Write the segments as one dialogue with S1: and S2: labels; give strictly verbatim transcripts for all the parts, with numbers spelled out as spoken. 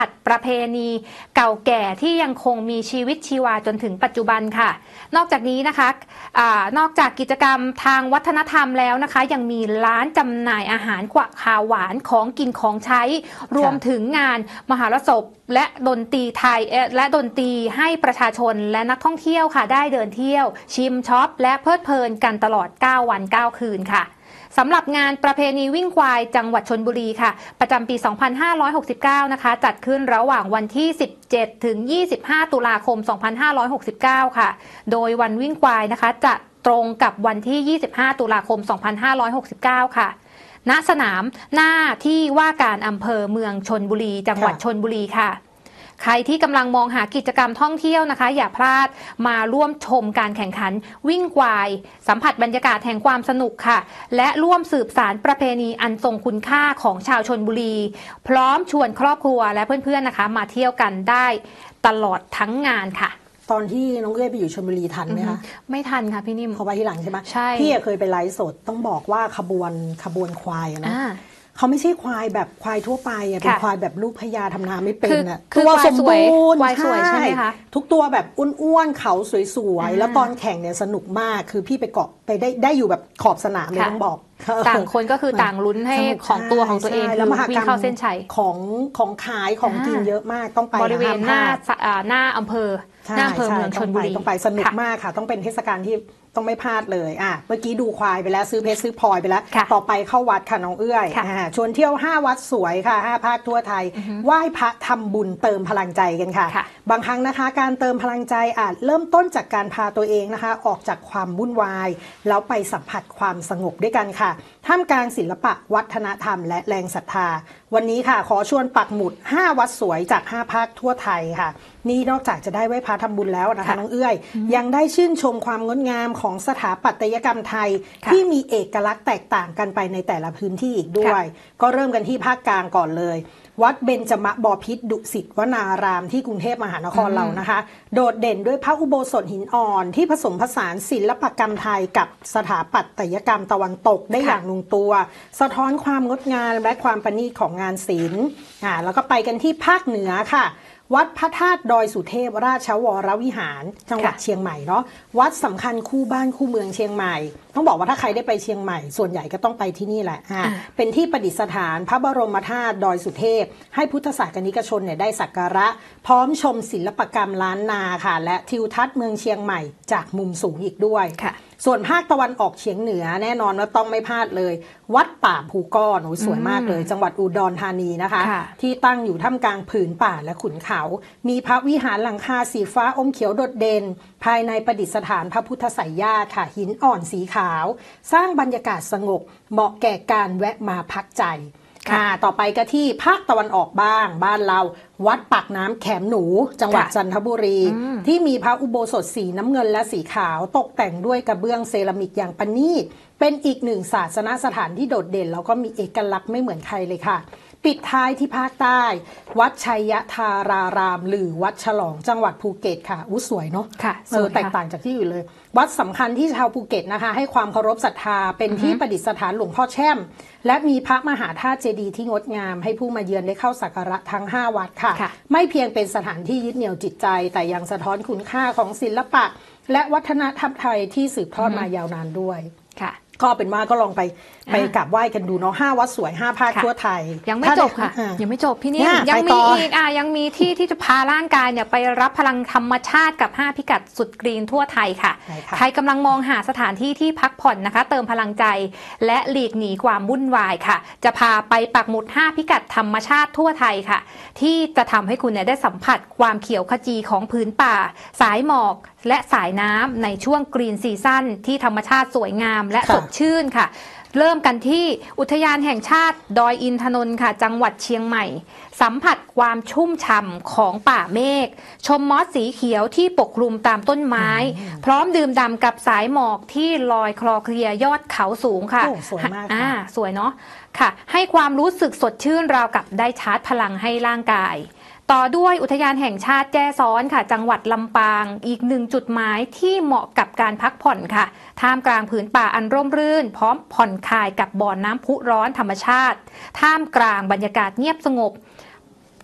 S1: ประเพณีเก่าแก่ที่ยังคงมีชีวิตชีวาจนถึงปัจจุบันค่ะนอกจากนี้นะคะอานอกจากกิจกรรมทางวัฒนธรรมแล้วนะคะยังมีร้านจำหน่ายอาหารขวขาวหวานของกินของใช้รวมถึงงานมหรสพและดนตรีไทยและดนตรีให้ประชาชนและนักท่องเที่ยวค่ะได้เดินเที่ยวชิมช็อปและเพลิดเพลินกันตลอดเก้าวันเก้าคืนค่ะสำหรับงานประเพณีวิ่งควายจังหวัดชลบุรีค่ะประจำปี สองพันห้าร้อยหกสิบเก้า นะคะจัดขึ้นระหว่างวันที่ สิบเจ็ด ถึง ยี่สิบห้า ตุลาคม สองพันห้าร้อยหกสิบเก้า ค่ะโดยวันวิ่งควายนะคะจะตรงกับวันที่ ยี่สิบห้า ตุลาคม สองพันห้าร้อยหกสิบเก้า ค่ะณสนามหน้าที่ว่าการอำเภอเมืองชลบุรีจังหวัดชลบุรีค่ะใครที่กำลังมองหากิจกรรมท่องเที่ยวนะคะอย่าพลาดมาร่วมชมการแข่งขันวิ่งควายสัมผัสบรรยากาศแห่งความสนุกค่ะและร่วมสืบสานประเพณีอันทรงคุณค่าของชาวชลบุรีพร้อมชวนครอบครัวและเพื่อนๆนะคะมาเที่ยวกันได้ตลอดทั้งงานค่ะ
S2: ตอนที่น้องเอ้ยไปอยู่ชลบุรีทันไหมคะ
S1: ไม่ทันค่ะพี่นิ่ม
S2: เขาไปที่หลังใช่ไหม
S1: ใช่
S2: พี่เคยไปไลฟ์สดต้องบอกว่าขบวนขบวนควายนะเขาไม่ใช่ควายแบบควายทั่วไปอ่ะเป็นควายแบบลูกพญาทำนาไม่เป็นอ่ะ
S1: ตัวสมบูรณ์
S2: ควายสวยใช่ไหมคะทุกตัวแบบอ้วนๆเขาสวยๆแล้วตอนแข่งเนี่ยสนุกมากคือพี่ไปเกาะไปได้ได้อยู่แบบขอบสนามเลยต้องบอก
S1: ต่างคนก็คือต่างลุ้นให้ของตัวของตัวเองคือวิ่งเข้าเส้นชัย
S2: ของของขายของกินเยอะมากต้องไป
S1: บริเวณหน้าหน้าอำเภอหน้าอำเภอเมืองชลบุรี
S2: ต้องไปสนุกมากค่ะต้องเป็นเทศกาลที่ต้องไม่พลาดเลยอ่ะเมื่อกี้ดูควายไปแล้วซื้อเพชรซื้อพลอยไปแล้วต่อไปเข้าวัดค่ะน้องเอื้อยชวนเที่ยวห้าวัดสวยค่ะห้าภาคทั่วไทยไหว้พระทำบุญเติมพลังใจกันค่ะบางครั้งนะคะการเติมพลังใจอาจเริ่มต้นจากการพาตัวเองนะคะออกจากความวุ่นวายแล้วไปสัมผัสความสงบด้วยกันค่ะท่ามกลางศิลปะวัฒนธรรมและแรงศรัทธาวันนี้ค่ะขอชวนปักหมุดห้าวัดสวยจากห้าภาคทั่วไทยค่ะนี่นอกจากจะได้ไหว้พระทำบุญแล้วนะคะน้องเอื้อยยังได้ชื่นชมความงดงามของสถาปัตยกรรมไทยที่มีเอกลักษณ์แตกต่างกันไปในแต่ละพื้นที่อีกด้วยก็เริ่มกันที่ภาคกลางก่อนเลยวัดเบญจมบพิตรดุสิตวนารามที่กรุงเทพมหานครเรานะคะโดดเด่นด้วยพระอุโบสถหินอ่อนที่ผสมผสานศิลปกรรมไทยกับสถาปัตยกรรมตะวันตกได้อย่างลงตัวสะท้อนความงดงามและความประณีตของงานศิลป์อ่าแล้วก็ไปกันที่ภาคเหนือค่ะวัดพระธาตุดอยสุเทพราชวรวิหารจังหวัดเชียงใหม่เนาะวัดสำคัญคู่บ้านคู่เมืองเชียงใหม่ต้องบอกว่าถ้าใครได้ไปเชียงใหม่ส่วนใหญ่ก็ต้องไปที่นี่แหละอ่าเป็นที่ประดิษฐานพระบรมธาตุดอยสุเทพให้พุทธศาสนิกชนเนี่ยได้สักการะพร้อมชมศิลปกรรมล้านนาค่ะและทิวทัศน์เมืองเชียงใหม่จากมุมสูงอีกด้วยส่วนภาคตะวันออกเฉียงเหนือแน่นอนว่าต้องไม่พลาดเลยวัดป่าภูก้อนสวยมากเลยจังหวัดอุดรธานีนะคะที่ตั้งอยู่ท่ามกลางผืนป่าและขุนเขามีพระวิหารหลังคาสีฟ้าอมเขียวโดดเด่นภายในประดิษฐานพระพุทธไสยญาติค่ะหินอ่อนสีขาวสร้างบรรยากาศสงบเหมาะแก่การแวะมาพักใจค่ะต่อไปก็ที่ภาคตะวันออกบ้างบ้านเราวัดปากน้ำแขมหนูจังหวัดจันทบุรีที่มีพระอุโบสถสีน้ำเงินและสีขาวตกแต่งด้วยกระเบื้องเซรามิกอย่างประณีตเป็นอีกหนึ่งศาสนสถานที่โดดเด่นแล้วก็มีเอกลักษณ์ไม่เหมือนใครเลยค่ะปิดท้ายที่ภาคใต้วัดชัยธารารามหรือวัดฉลองจังหวัดภูเก็ตค่ะอู้สวยเนาะเออแตกต่างจากที่อื่นเลยวัดสำคัญที่ชาวภูเก็ตนะคะให้ความเคารพศรัทธาเป็นที่ประดิษฐานหลวงพ่อแช่มและมีพระมหาธาตุเจดีย์ที่งดงามให้ผู้มาเยือนได้เข้าสักการะทั้งห้าวัดค่ะไม่เพียงเป็นสถานที่ยึดเหนี่ยวจิตใจแต่ยังสะท้อนคุณค่าของศิลปะและวัฒนธรรมไทยที่สืบทอดมายาวนานด้วยค่ะก็เป็นว่าก็ลองไปไปกราบไหว้กันดูเนาะห้าวัดสวยห้าภาคทั่วไทย
S1: ยังไม่จบค่ะยังไม่จบพี่นิ่มยังมีอีกอ่ะยังมีที่ที่จะพาร่างกายเนี่ยไปรับพลังธรรมชาติกับห้าพิกัดสุดกรีนทั่วไทยค่ะใครกำลังมองหาสถานที่ที่พักผ่อนนะคะเติมพลังใจและหลีกหนีความวุ่นวายค่ะจะพาไปปักหมุดห้าพิกัดธรรมชาติทั่วไทยค่ะที่จะทำให้คุณเนี่ยได้สัมผัสความเขียวขจีของพื้นป่าสายหมอกและสายน้ำในช่วงกรีนซีซั่นที่ธรรมชาติสวยงามและสดชื่นค่ะเริ่มกันที่อุทยานแห่งชาติดอยอินทนนท์ค่ะจังหวัดเชียงใหม่สัมผัสความชุ่มฉ่ำของป่าเมฆชมมอสสีเขียวที่ปกคลุมตามต้นไม้พร้อมดื่มด่ำกับสายหมอกที่ลอยคลอเคลียยอดเขาสูงค่ะ
S2: สวยมาก
S1: อ่าสวยเนาะค่ะให้ความรู้สึกสดชื่นราวกับได้ชาร์จพลังให้ร่างกายต่อด้วยอุทยานแห่งชาติแจ้ซ้อนค่ะจังหวัดลำปางอีกหนึ่งจุดหมายที่เหมาะกับการพักผ่อนค่ะท่ามกลางผืนป่าอันร่มรื่นพร้อมผ่อนคลายกับบ่อน้ำพุร้อนธรรมชาติท่ามกลางบรรยากาศเงียบสงบ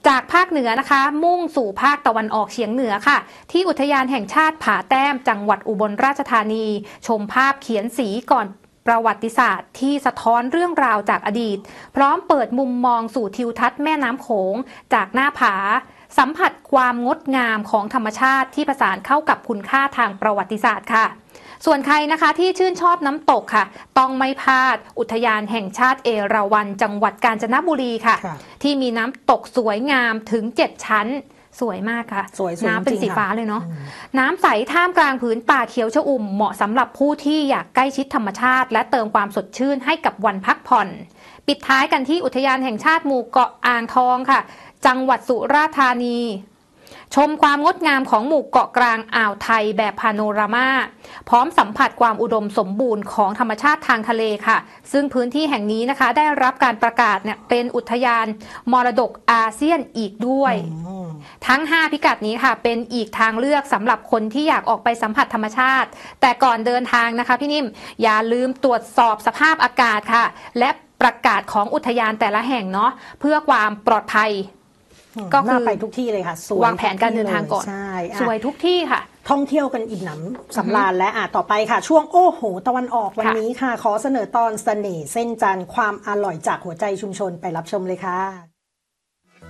S1: จากภาคเหนือนะคะมุ่งสู่ภาคตะวันออกเฉียงเหนือค่ะที่อุทยานแห่งชาติผาแต้มจังหวัดอุบลราชธานีชมภาพเขียนสีก่อนประวัติศาสตร์ที่สะท้อนเรื่องราวจากอดีตพร้อมเปิดมุมมองสู่ทิวทัศน์แม่น้ำโขงจากหน้าผาสัมผัสความงดงามของธรรมชาติที่ผสานเข้ากับคุณค่าทางประวัติศาสตร์ค่ะส่วนใครนะคะที่ชื่นชอบน้ำตกค่ะต้องไม่พลาดอุทยานแห่งชาติเอราวัณจังหวัดกาญจนบุรีค่ะที่มีน้ำตกสวยงามถึงเจ็ดชั้นสวยมากค่ะ
S2: สวย
S1: น้ำเป็นสีฟ้าเลยเนาะน้ำใสท่ามกลางผืนป่าเขียวชอุ่มเหมาะสำหรับผู้ที่อยากใกล้ชิดธรรมชาติและเติมความสดชื่นให้กับวันพักผ่อนปิดท้ายกันที่อุทยานแห่งชาติหมู่เกาะอ่างทองค่ะจังหวัดสุราษฎร์ธานีชมความงดงามของหมู่เกาะกลางอ่าวไทยแบบพาโนรามาพร้อมสัมผัสความอุดมสมบูรณ์ของธรรมชาติทางทะเลค่ะซึ่งพื้นที่แห่งนี้นะคะได้รับการประกาศเนี่ยเป็นอุทยานมรดกอาเซียนอีกด้วยทั้งห้าพิกัดนี้ค่ะเป็นอีกทางเลือกสำหรับคนที่อยากออกไปสัมผัสธรรมชาติแต่ก่อนเดินทางนะคะพี่นิ่มอย่าลืมตรวจสอบสภาพอากาศค่ะและประกาศของอุทยานแต่ละแห่งเนาะเพื่อความปลอดภัย
S2: ก็คือไปทุกที่เลยค่ะ
S1: วางแผนการเดินทางก่อนสวยทุกที่ค่ะ
S2: ท่องเที่ยวกันอิ่มหนำสำราญและอ่ะต่อไปค่ะช่วงโอ้โหตะวันออกวันนี้ค่ะขอเสนอตอนเสน่ห์เส้นจันทร์ความอร่อยจากหัวใจชุมชนไปรับชมเลยค่ะ